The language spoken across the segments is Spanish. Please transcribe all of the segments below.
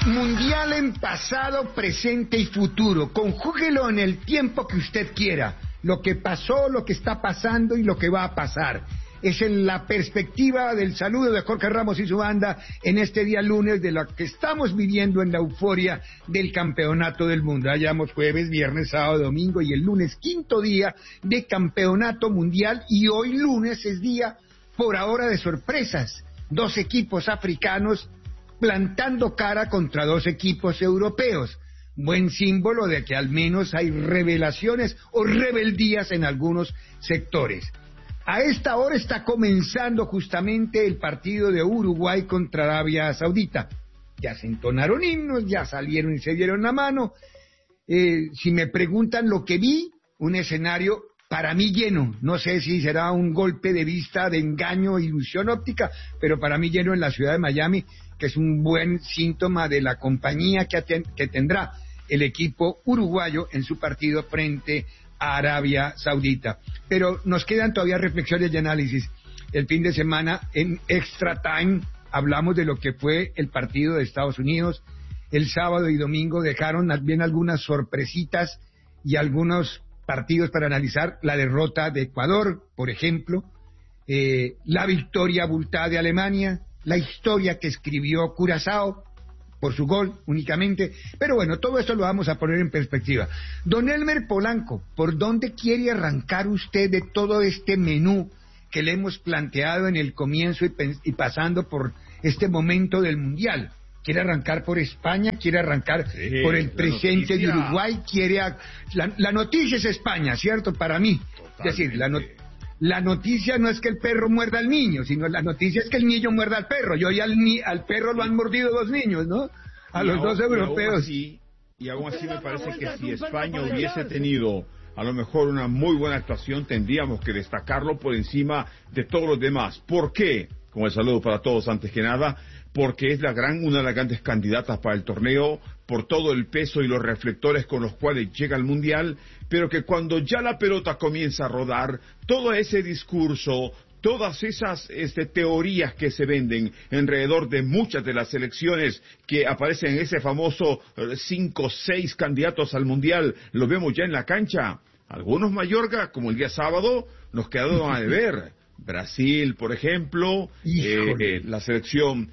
Mundial en pasado, presente y futuro. Conjúguelo en el tiempo que usted quiera. Lo que pasó, lo que está pasando y lo que va a pasar. Es en la perspectiva del saludo de Jorge Ramos y su banda en este día lunes de lo que estamos viviendo en la euforia del campeonato del mundo. Hayamos jueves, viernes, sábado, domingo y el lunes quinto día de campeonato mundial, y hoy lunes es día por ahora de sorpresas. 2 equipos africanos plantando cara contra 2 equipos europeos. Buen símbolo de que al menos hay revelaciones o rebeldías en algunos sectores. A esta hora está comenzando justamente el partido de Uruguay contra Arabia Saudita. Ya se entonaron himnos, ya salieron y se dieron la mano. Si me preguntan lo que vi, un escenario para mí lleno. No sé si será un golpe de vista, de engaño, ilusión óptica, pero para mí lleno en la ciudad de Miami, que es un buen síntoma de la compañía que tendrá el equipo uruguayo en su partido frente a Arabia Saudita. Pero nos quedan todavía reflexiones y análisis. El fin de semana en Extra Time hablamos de lo que fue el partido de Estados Unidos. El sábado y domingo dejaron también algunas sorpresitas y algunos partidos para analizar. La derrota de Ecuador, por ejemplo, la victoria abultada de Alemania, la historia que escribió Curazao por su gol únicamente, pero bueno, todo esto lo vamos a poner en perspectiva. Don Elmer Polanco, ¿por dónde quiere arrancar usted de todo este menú que le hemos planteado en el comienzo y pasando por este momento del Mundial? ¿Quiere arrancar por España? ¿Quiere arrancar por el presente de Uruguay? La noticia es España, ¿cierto? Para mí. Totalmente. Es decir, la noticia no es que el perro muerda al niño, sino la noticia es que el niño muerda al perro. Yo y al perro lo han mordido 2 niños, ¿no? A los 2 europeos. Y aún así me parece que si España hubiese tenido a lo mejor una muy buena actuación, tendríamos que destacarlo por encima de todos los demás. ¿Por qué? Con el saludo para todos antes que nada, porque es una de las grandes candidatas para el torneo, por todo el peso y los reflectores con los cuales llega al Mundial, pero que cuando ya la pelota comienza a rodar, todo ese discurso, todas esas teorías que se venden alrededor de muchas de las selecciones que aparecen en ese famoso 5 o 6 candidatos al Mundial, lo vemos ya en la cancha. Algunos, Mayorga, como el día sábado, nos quedaron a deber. Brasil, por ejemplo, la selección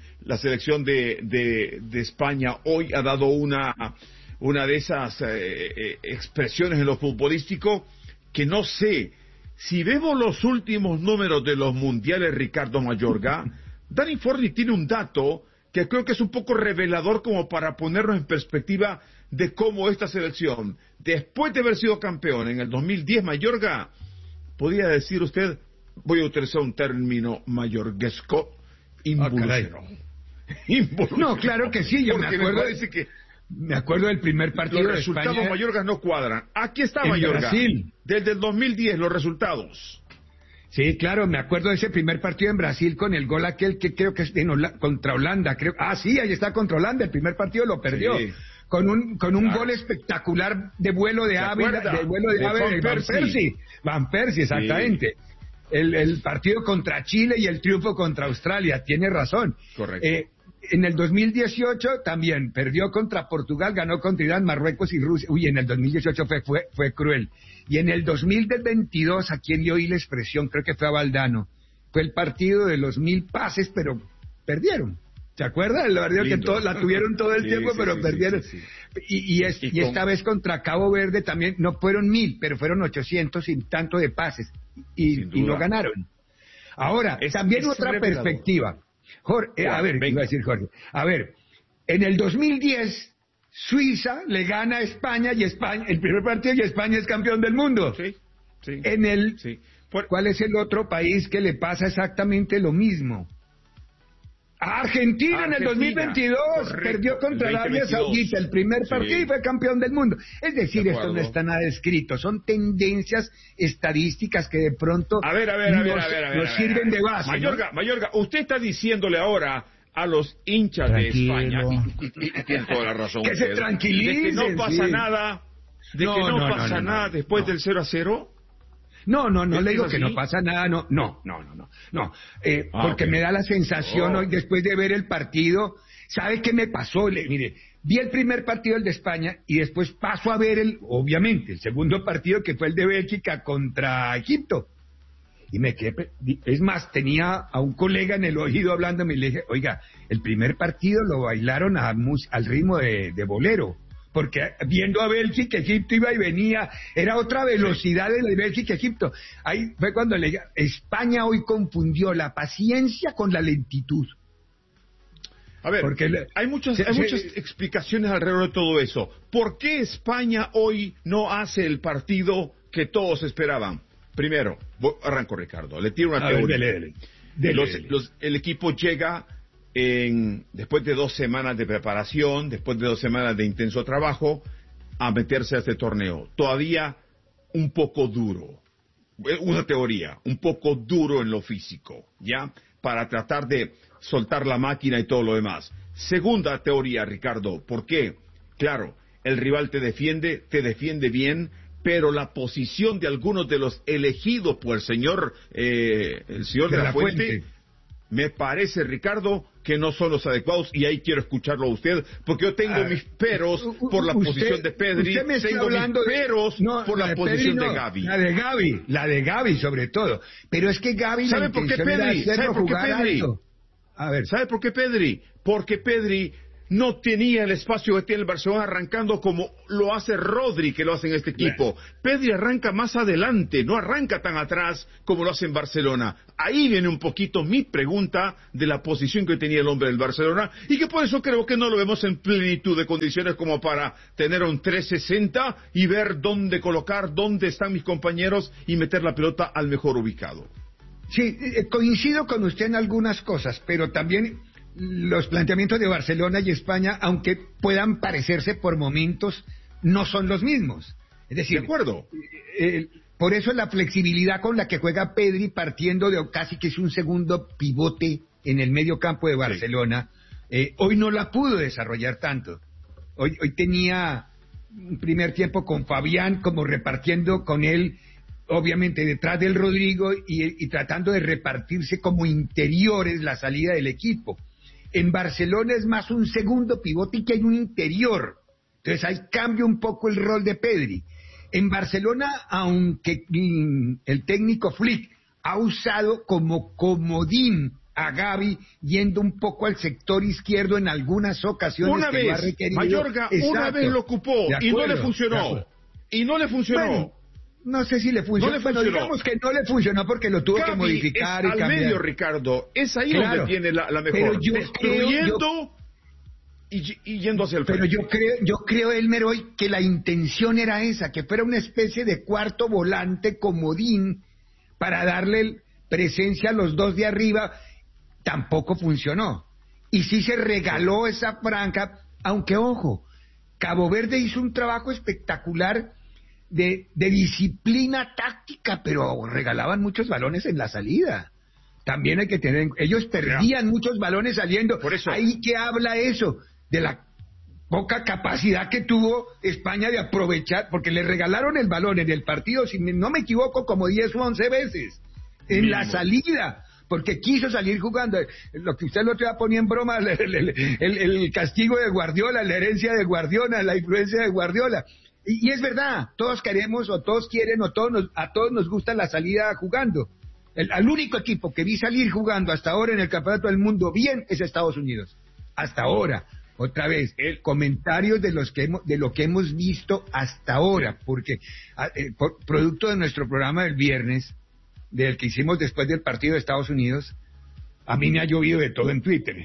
de España hoy ha dado una de esas expresiones en lo futbolístico que no sé. Si vemos los últimos números de los mundiales, Ricardo Mayorga, Dani Forni tiene un dato que creo que es un poco revelador como para ponernos en perspectiva de cómo esta selección, después de haber sido campeón en el 2010, Mayorga, podría decir usted, voy a utilizar un término mayorguesco, involucionó. No, claro que sí, yo me acuerdo del primer partido los de resultados España, Mayorga no cuadran. Aquí está Mayorga, Brasil. Desde el 2010 los resultados. Sí, claro, me acuerdo de ese primer partido en Brasil con el gol aquel que creo que es contra Holanda, creo. Ah, sí, ahí está contra Holanda, el primer partido lo perdió. Sí. Con un gol espectacular de vuelo de Ávila, de Van Persie, exactamente. Sí. El partido contra Chile y el triunfo contra Australia, tiene razón. Correcto. En el 2018 también perdió contra Portugal, ganó contra Irán, Marruecos y Rusia. Uy, en el 2018 fue cruel. Y en el 2022, a quien le oí la expresión, creo que fue a Valdano, fue el partido de los 1000 pases, pero perdieron. ¿Se acuerdan? La verdad que la tuvieron todo el tiempo, pero perdieron. Sí. Y esta vez contra Cabo Verde también, no fueron 1000, pero fueron 800 y tanto de pases. Y no ganaron. Ahora, también otra revelador. Perspectiva. Jorge, iba a decir Jorge. A ver, en el 2010, Suiza le gana a España y España, el primer partido, y España es campeón del mundo. Sí. ¿Cuál es el otro país que le pasa exactamente lo mismo? Argentina en el 2022 perdió contra Arabia Saudita el primer partido y fue campeón del mundo. Es decir, esto no está nada escrito, son tendencias estadísticas que de pronto nos sirven de base. Mayorga, usted está diciéndole ahora a los hinchas de España, y tiene toda la razón, que se tranquilicen, de que no pasa nada, pasa nada después del 0-0. No, le digo que no pasa nada, no, porque me da la sensación hoy, después de ver el partido, ¿Sabe qué me pasó? Mire, vi el primer partido, el de España, y después paso a ver obviamente, el segundo partido, que fue el de Bélgica contra Egipto. Y me quedé, es más, tenía a un colega en el oído hablándome y le dije, oiga, el primer partido lo bailaron al ritmo de bolero, porque viendo a Bélgica, Egipto iba y venía, era otra velocidad de la Bélgica, Egipto. Ahí fue cuando le dije, España hoy confundió la paciencia con la lentitud. A ver, porque hay muchas explicaciones alrededor de todo eso. ¿Por qué España hoy no hace el partido que todos esperaban? Primero, arranco, Ricardo, le tiro una teoría. Dele. El equipo llega después de 2 semanas de preparación, después de 2 semanas de intenso trabajo, a meterse a este torneo. Todavía un poco duro, una teoría, un poco duro en lo físico, ¿ya? Para tratar de soltar la máquina y todo lo demás. Segunda teoría, Ricardo, ¿por qué? Claro, el rival te defiende bien, pero la posición de algunos de los elegidos por el señor de la Fuente, me parece, Ricardo, que no son los adecuados, y ahí quiero escucharlo a usted, porque yo tengo mis peros por la posición de Pedri, tengo mis peros por la posición de Gavi. La de Gavi sobre todo. Pero es que Gavi, ¿sabe por qué Pedri? ¿Sabe por qué Pedri? Porque Pedri no tenía el espacio que tiene el Barcelona arrancando como lo hace Rodri, que lo hace en este equipo. Pedri arranca más adelante, no arranca tan atrás como lo hace en Barcelona. Ahí viene un poquito mi pregunta de la posición que tenía el hombre del Barcelona, y que por eso creo que no lo vemos en plenitud de condiciones como para tener un 360 y ver dónde colocar, dónde están mis compañeros y meter la pelota al mejor ubicado. Sí, coincido con usted en algunas cosas, pero también los planteamientos de Barcelona y España, aunque puedan parecerse por momentos, no son los mismos. Es decir, de acuerdo. Por eso la flexibilidad con la que juega Pedri, partiendo de casi que es un segundo pivote en el medio campo de Barcelona, hoy no la pudo desarrollar tanto. Hoy tenía un primer tiempo con Fabián, como repartiendo con él, obviamente detrás del Rodrigo, y tratando de repartirse como interiores la salida del equipo. En Barcelona es más un segundo pivote y que hay un interior. Entonces ahí cambia un poco el rol de Pedri. En Barcelona, aunque el técnico Flick ha usado como comodín a Gavi, yendo un poco al sector izquierdo en algunas ocasiones una que vez, lo ha requerido. Mayorga, una vez lo ocupó y no le funcionó. Bueno, no sé si le funcionó. Bueno, digamos que no le funcionó porque lo tuvo que modificar y cambiar. Al medio, Ricardo, es ahí donde tiene la mejor. Destruyendo y yendo hacia el frente. Pero yo creo, Elmer, hoy que la intención era esa, que fuera una especie de cuarto volante comodín para darle presencia a los dos de arriba. Tampoco funcionó. Y sí se regaló esa franja, aunque ojo, Cabo Verde hizo un trabajo espectacular de disciplina táctica, pero regalaban muchos balones en la salida. También hay que tener, ellos perdían muchos balones saliendo. Por eso. Ahí que habla eso, de la poca capacidad que tuvo España de aprovechar, porque le regalaron el balón en el partido, si no me equivoco, como 10 o 11 veces, en la salida, porque quiso salir jugando. Lo que usted lo otro día ponía en broma, el castigo de Guardiola, la herencia de Guardiola, la influencia de Guardiola. Y es verdad, todos queremos, o todos quieren, a todos nos gusta la salida jugando. Al único equipo que vi salir jugando hasta ahora en el Campeonato del Mundo bien es Estados Unidos. Hasta ahora. Otra vez, comentarios de lo que hemos visto hasta ahora, porque producto de nuestro programa del viernes, del que hicimos después del partido de Estados Unidos, a mí me ha llovido de todo en Twitter.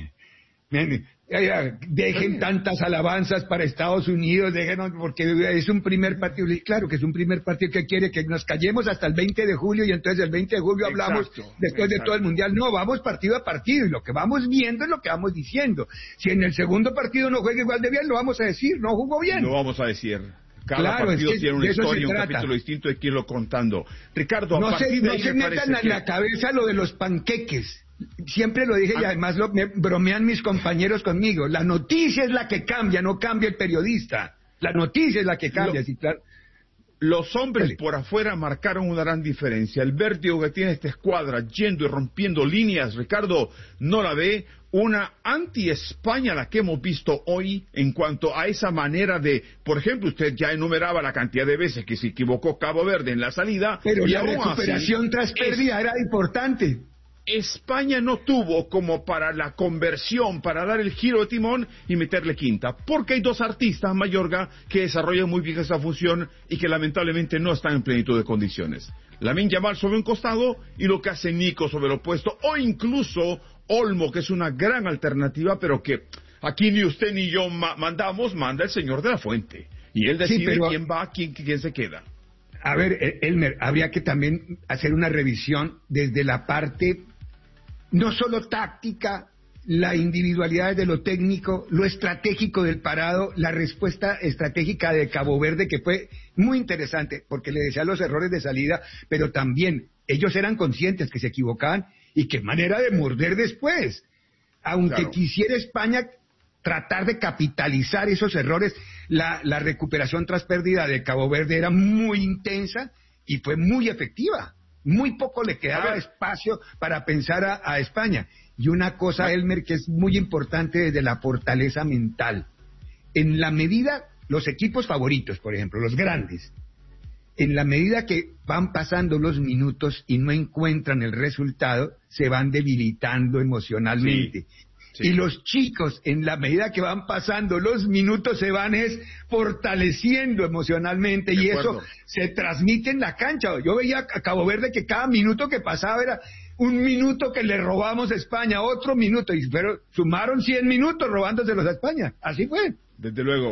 Dejen tantas alabanzas para Estados Unidos, déjenos, porque es un primer partido. Claro que es un primer partido, que quiere que nos callemos hasta el 20 de julio y entonces el 20 de julio hablamos después de todo el Mundial. No, vamos partido a partido y lo que vamos viendo es lo que vamos diciendo. Si en el segundo partido no juega igual de bien, lo vamos a decir, no jugó bien. Lo vamos a decir. Cada partido tiene una historia, un capítulo distinto de quién lo contando. Ricardo, no se metan en la cabeza lo de los panqueques. Siempre lo dije y además me bromean mis compañeros conmigo. La noticia es la que cambia, no cambia el periodista. La noticia es la que cambia. Sí, claro. Los hombres por afuera marcaron una gran diferencia. El vértigo que tiene esta escuadra yendo y rompiendo líneas, Ricardo, no la ve una anti-España la que hemos visto hoy en cuanto a esa manera de, por ejemplo, usted ya enumeraba la cantidad de veces que se equivocó Cabo Verde en la salida. Pero y la aún recuperación así, tras pérdida era importante. España no tuvo como para la conversión, para dar el giro de timón y meterle quinta, porque hay dos artistas, Mayorga, que desarrollan muy bien esa función y que lamentablemente no están en plenitud de condiciones. Lamine Yamal sobre un costado y lo que hace Nico sobre el opuesto, o incluso Olmo, que es una gran alternativa, pero que aquí ni usted ni yo mandamos, manda el señor de la Fuente. Y él decide quién va, quién se queda. A ver, Elmer, habría que también hacer una revisión desde la parte no solo táctica, la individualidad de lo técnico, lo estratégico del parado, la respuesta estratégica de Cabo Verde, que fue muy interesante, porque le decía los errores de salida, pero también ellos eran conscientes que se equivocaban y qué manera de morder después. Aunque claro, quisiera España tratar de capitalizar esos errores, la recuperación tras pérdida de Cabo Verde era muy intensa y fue muy efectiva. Muy poco le quedaba espacio para pensar a España. Y una cosa, Elmer, que es muy importante desde la fortaleza mental. En la medida, los equipos favoritos, por ejemplo, los grandes, en la medida que van pasando los minutos y no encuentran el resultado, se van debilitando emocionalmente. Sí. Sí. Y los chicos, en la medida que van pasando los minutos, se van fortaleciendo emocionalmente y eso se transmite en la cancha. Yo veía a Cabo Verde que cada minuto que pasaba era un minuto que le robamos a España, otro minuto, pero sumaron 100 minutos robándoselos a España. Así fue. Desde luego.